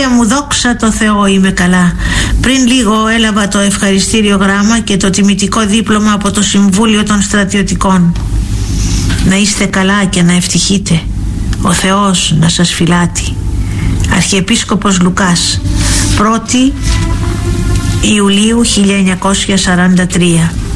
Κύριε μου, δόξα τω Θεώ, είμαι καλά. Πριν λίγο έλαβα το ευχαριστήριο γράμμα και το τιμητικό δίπλωμα από το Συμβούλιο των Στρατιωτικών. Να είστε καλά και να ευτυχείτε. Ο Θεός να σας φυλάτει. Αρχιεπίσκοπος Λουκάς, 1η Ιουλίου 1943.